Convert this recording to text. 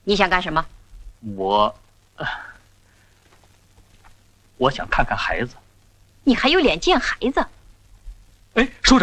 你想干什么？ 我想看看孩子。 你还有脸见孩子？ 哎，署长。